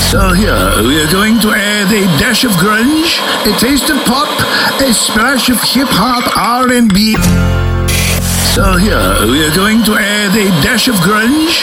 So here, we are going to add a dash of grunge, a taste of pop, a splash of hip-hop, R&B. So here, we are going to add a dash of grunge,